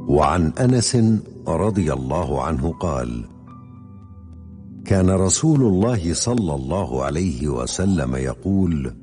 وعن أنس رضي الله عنه قال: كان رسول الله صلى الله عليه وسلم يقول: